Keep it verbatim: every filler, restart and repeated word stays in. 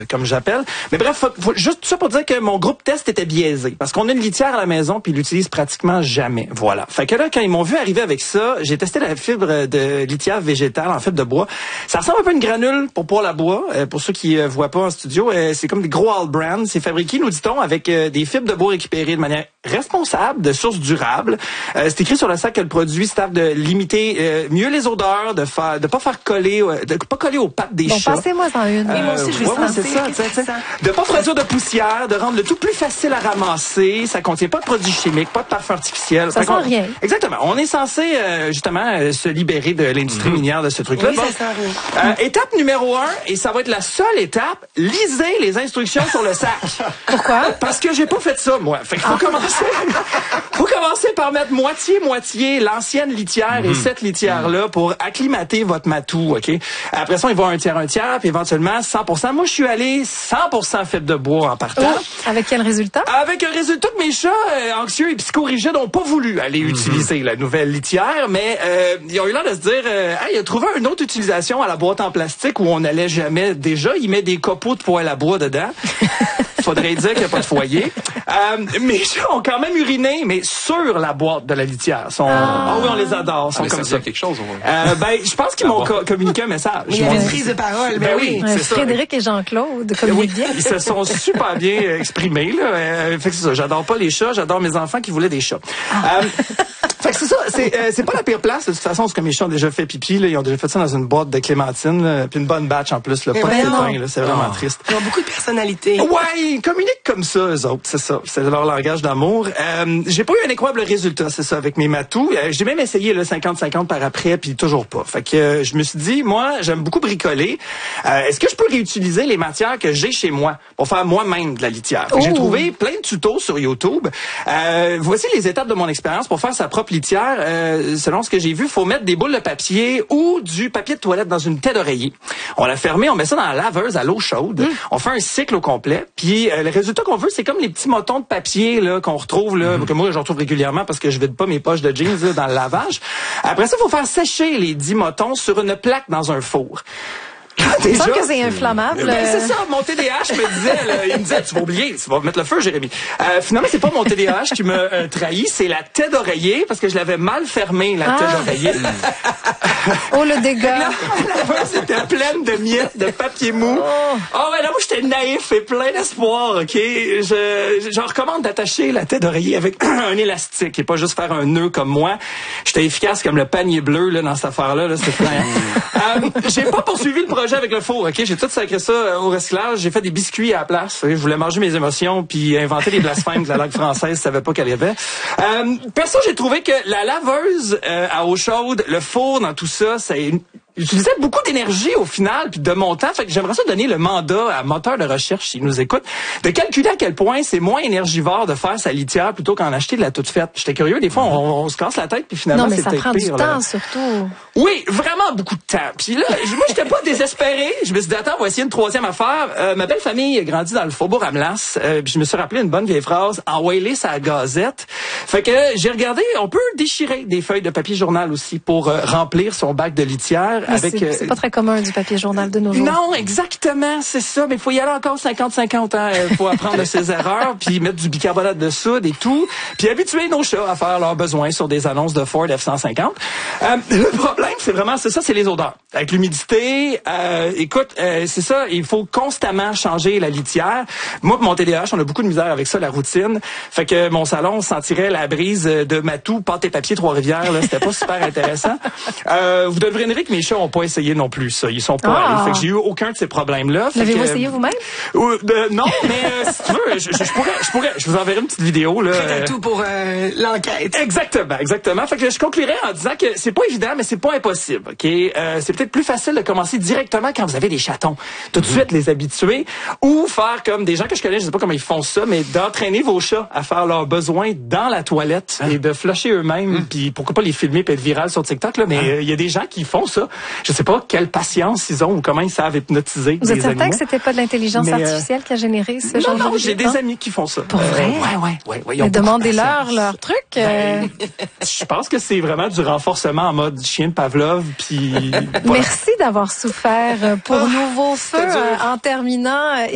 comme j'appelle. Mais bref, faut, faut, juste ça pour dire que mon groupe test était biaisé. Parce qu'on a une litière à la maison, puis ils l'utilisent pratiquement jamais. Voilà. Fait que là, quand ils m'ont vu arriver avec ça, j'ai testé la fibre de litière végétale en fibre de bois. Ça ressemble un peu à une granule pour poêle à bois. Euh, pour ceux qui euh, voient pas en studio, euh, c'est comme des gros all brands. C'est fabriqué, nous dit-on, avec euh, des fibres de bois récupérées de manière responsable, de sources durables. Euh, c'est écrit sur le sac que le produit serve de limiter euh, mieux les odeurs, de faire, de pas faire coller, de pas coller aux pattes des bon, chats. Passez-moi en une. Euh, oui, moi aussi, je vais ouais, ouais, c'est ça, -ce c'est ça. De pas produire de poussière, de rendre le tout plus facile à ramasser. Ça contient pas de produits chimiques, pas de parfum artificiel. Ça sent rien. Exactement. On est censé euh, justement euh, se libérer de l'industrie mm-hmm. minière de ce truc-là. Oui, bon, ça sent rien. Euh, étape numéro un, et ça va être la seule étape, lisez les instructions sur le sac. Pourquoi? Parce que j'ai pas fait ça, moi. Fait qu'il faut ah. commencer. faut commencer par mettre moitié-moitié l'ancienne litière mm-hmm. et cette litière-là pour acclimater votre matou, OK? Après ça, il va un tiers, un tiers, puis éventuellement cent pour cent. Moi, je suis allé cent pour cent fibre de bois en partant. Oh, avec quel résultat? Avec un résultat que mes chats euh, anxieux et psychorigides n'ont pas voulu aller mm-hmm. utiliser la nouvelle litière, mais euh, ils ont eu l'air de se dire, euh, hey, il a trouvé une autre utilisation à la boîte en plastique où on n'allait jamais. Déjà, il met des copeaux de poêle à bois dedans. Faudrait dire qu'il n'y a pas de foyer. Euh, mes chats ont quand même uriné, mais sur la boîte de la litière. Sont... Ah. oh oui, on les adore. Ils sont ah, comme ça. ça. quelque chose, euh, ben, je pense qu'ils m'ont co- communiqué un message. Il y avait une prise de parole. Ben, ben oui, oui. c'est Frédéric ça. et Jean-Claude communiquent bien. Ils se sont super bien exprimés. Là. Euh, fait que c'est ça. J'adore pas les chats. J'adore mes enfants qui voulaient des chats. Ah. Euh, fait que c'est ça. C'est, euh, c'est pas la pire place. De toute façon, c'est comme mes chats ont déjà fait pipi. Là, ils ont déjà fait ça dans une boîte de clémentine. Là, puis une bonne batch en plus. Là, pas ben de pépins. Là, c'est vraiment oh. triste. Ils ont beaucoup de personnalité. Ouais, ils communiquent comme ça, eux autres. C'est ça. C'est leur langage d'amour. Euh, j'ai pas eu un incroyable résultat, c'est ça, avec mes matous. Euh, j'ai même essayé le cinquante cinquante par après, puis toujours pas. Fait que euh, je me suis dit, moi, j'aime beaucoup bricoler. Euh, est-ce que je peux réutiliser les matières que j'ai chez moi pour faire moi-même de la litière? Fait que j'ai trouvé plein de tutos sur YouTube. Euh, voici les étapes de mon expérience pour faire sa propre litière. Euh, selon ce que j'ai vu, faut mettre des boules de papier ou du papier de toilette dans une tête d'oreiller. On la ferme, on met ça dans la laveuse à l'eau chaude. Mmh. On fait un cycle au complet. Puis euh, le résultat qu'on veut, c'est comme les petits motons de papier là qu'on retrouve là, mmh. que moi je retrouve régulièrement parce que je vide pas mes poches de jeans là, dans le lavage. Après ça, il faut faire sécher les dix motons sur une plaque dans un four. C'est sûr que c'est inflammable. Ben, c'est ça, mon T D A H me disait, là, il me disait, tu vas oublier, tu vas mettre le feu, Jérémy. Euh, finalement, c'est pas mon T D A H qui m'a euh, trahi, c'est la tête d'oreiller, parce que je l'avais mal fermée, la ah. tête d'oreiller. Oh, le dégât. La laveuse était pleine de miettes, de papier mou. Oh, oh ouais, là, moi, j'étais naïf et plein d'espoir, OK? Je, je recommande d'attacher la tête d'oreiller avec un élastique et pas juste faire un nœud comme moi. J'étais efficace comme le panier bleu, là, dans cette affaire-là, là, c'était plein. euh, j'ai pas poursuivi le projet avec le four, OK? J'ai tout sacré ça euh, au recyclage. J'ai fait des biscuits à la place. Je voulais manger mes émotions puis inventer des blasphèmes de la langue française. Je savais pas qu'elle y avait. Euh, perso, j'ai trouvé que la laveuse euh, à eau chaude, le four dans tout ça, c'est utilisait beaucoup d'énergie au final puis de mon temps. Fait que j'aimerais ça donner le mandat à moteur de recherche s'il nous écoute de calculer à quel point c'est moins énergivore de faire sa litière plutôt qu'en acheter de la toute faite. J'étais curieux, des fois on, on se casse la tête puis finalement c'est peut-être pire. Non mais ça prend du là. temps surtout. Oui, vraiment beaucoup de temps. Puis là, moi j'étais pas désespéré. Je me suis dit attends, on va essayer une troisième affaire. Euh, ma belle famille a grandi dans le Faubourg Amelas. Euh, puis je me suis rappelé une bonne vieille phrase, envoyer ça à la Gazette. Fait que j'ai regardé, on peut déchirer des feuilles de papier journal aussi pour euh, remplir son bac de litière mais avec. C'est, euh, c'est pas très commun du papier journal de nos jours. Non, exactement, c'est ça. Mais il faut y aller encore cinquante cinquante ans hein, pour apprendre de ses erreurs, puis mettre du bicarbonate de soude et tout, puis habituer nos chats à faire leurs besoins sur des annonces de Ford F cent cinquante. Euh, le problème, c'est vraiment, c'est ça, c'est les odeurs. Avec l'humidité, euh, écoute, euh, c'est ça, il faut constamment changer la litière. Moi, pour mon T D A H, on a beaucoup de misère avec ça, la routine. Fait que mon salon sentirait la brise de matou, pâte et papier Trois-Rivières. Là, c'était pas super intéressant. Euh, vous devinerez que mes chats ont pas essayé non plus ça. Ils sont pas ah. allés. Fait que j'ai eu aucun de ces problèmes-là. L'avez-vous que, essayé vous-même? Euh, euh, non, mais euh, si tu veux, je, je, je pourrais, je pourrais, je vous enverrai une petite vidéo là. Prêt à tout pour euh, l'enquête. Exactement, exactement. Fait que je conclurai en disant que c'est pas évident, mais c'est pas impossible. Ok, euh, c'est peut-être plus facile de commencer directement quand vous avez des chatons, tout de suite les habituer, ou faire comme des gens que je connais, je sais pas comment ils font ça, mais d'entraîner vos chats à faire leurs besoins dans la toilette hein? et de flusher eux-mêmes, mmh. puis pourquoi pas les filmer puis être viral sur TikTok là. Mais il euh, y a des gens qui font ça. Je sais pas quelle patience ils ont ou comment ils savent hypnotiser. Vous êtes certain animaux. que c'était pas de l'intelligence mais, artificielle euh... qui a généré ce non, genre non, de j'ai des amis qui font ça. Pour euh, vrai? Ouais, ouais, ouais. ouais mais demandez-leur leur truc. Euh... Ben, je pense que c'est vraiment du renforcement en mode chien de Pavlov. Puis. Merci d'avoir souffert pour Nouveau Feu en terminant.